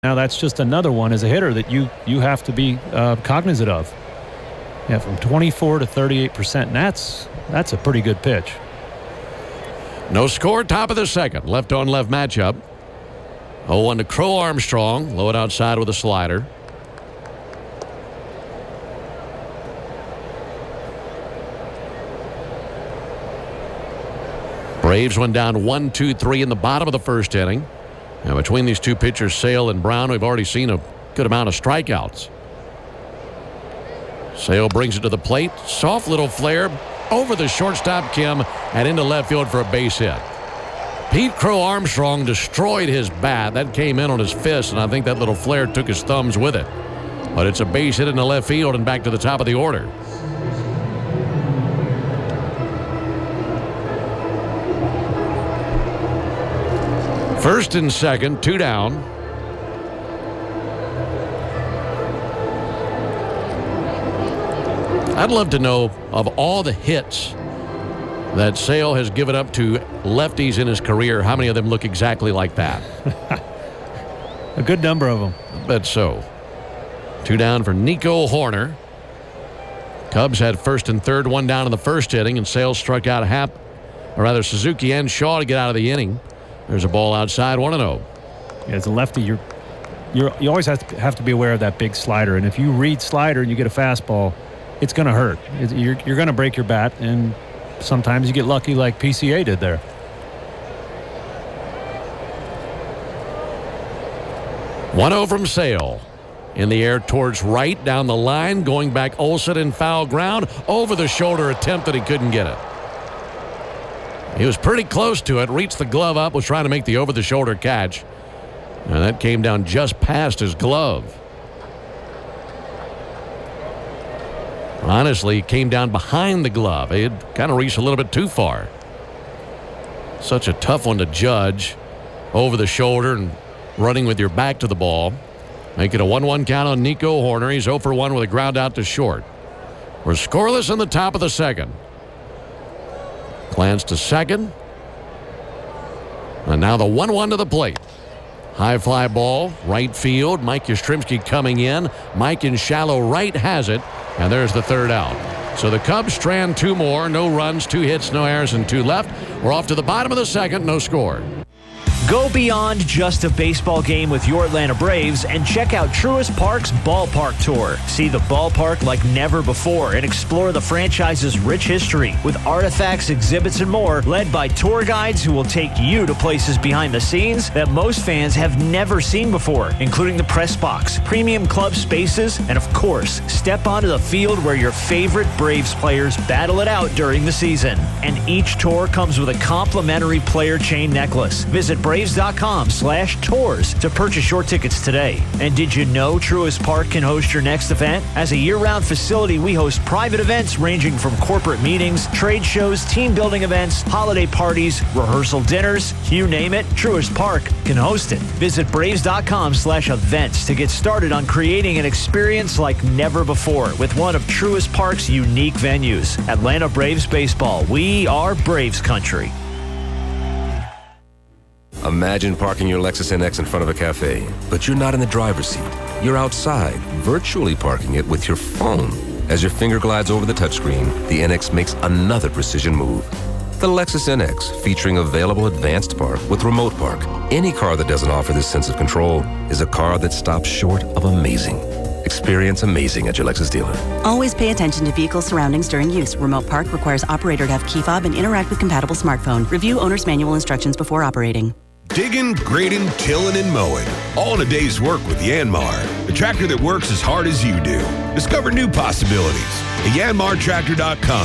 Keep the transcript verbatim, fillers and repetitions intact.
Now that's just another one as a hitter that you you have to be uh, cognizant of. Yeah, from twenty-four to thirty-eight percent, and that's that's a pretty good pitch. No score, top of the second. Left on left matchup. oh one to Crow Armstrong. Low it outside with a slider. Braves went down one two three in the bottom of the first inning. Now between these two pitchers, Sale and Brown, we've already seen a good amount of strikeouts. Sale brings it to the plate. Soft little flare over the shortstop, Kim, and into left field for a base hit. Pete Crow Armstrong destroyed his bat. That came in on his fist, and I think that little flare took his thumbs with it. But it's a base hit into left field and back to the top of the order. First and second, two down. I'd love to know, of all the hits that Sale has given up to lefties in his career, how many of them look exactly like that? A good number of them. I bet so. Two down for Nico Hoerner. Cubs had first and third, one down in the first inning, and Sale struck out Hap, or rather Suzuki and Shaw to get out of the inning. There's a ball outside, one and oh. Yeah, as a lefty, you're you're you always have to have to be aware of that big slider, and if you read slider and you get a fastball, it's going to hurt. It, you're you're going to break your bat, and sometimes you get lucky like P C A did there. one oh from Sale. In the air towards right, down the line, going back Olsen in foul ground. Over the shoulder attempt that he couldn't get it. He was pretty close to it, reached the glove up, was trying to make the over-the-shoulder catch. And that came down just past his glove. Honestly, it came down behind the glove. It kind of reached a little bit too far. Such a tough one to judge. Over the shoulder and running with your back to the ball. Make it a one one count on Nico Hoerner. He's oh for one with a ground out to short. We're scoreless in the top of the second. Glance to second. And now the one one to the plate. High fly ball, right field. Mike Yastrzemski coming in. Mike in shallow right has it. And there's the third out. So the Cubs strand two more. No runs, two hits, no errors, and two left. We're off to the bottom of the second. No score. Go beyond just a baseball game with your Atlanta Braves and check out Truist Park's Ballpark Tour. See the ballpark like never before and explore the franchise's rich history with artifacts, exhibits, and more, led by tour guides who will take you to places behind the scenes that most fans have never seen before, including the press box, premium club spaces, and of course, step onto the field where your favorite Braves players battle it out during the season. And each tour comes with a complimentary player chain necklace. Visit Braves.com slash tours to purchase your tickets today. And did you know Truist Park can host your next event? As a year-round facility, we host private events ranging from corporate meetings, trade shows, team building events, holiday parties, rehearsal dinners, you name it, Truist Park can host it. Visit Braves.com slash events to get started on creating an experience like never before with one of Truist Park's unique venues. Atlanta Braves Baseball. We are Braves country. Imagine parking your Lexus N X in front of a cafe, but you're not in the driver's seat. You're outside, virtually parking it with your phone. As your finger glides over the touchscreen, the N X makes another precision move. The Lexus N X, featuring available advanced park with remote park. Any car that doesn't offer this sense of control is a car that stops short of amazing. Experience amazing at your Lexus dealer. Always pay attention to vehicle surroundings during use. Remote park requires operator to have key fob and interact with compatible smartphone. Review owner's manual instructions before operating. Digging, grading, tilling, and mowing. All in a day's work with Yanmar, the tractor that works as hard as you do. Discover new possibilities at yanmar tractor dot com.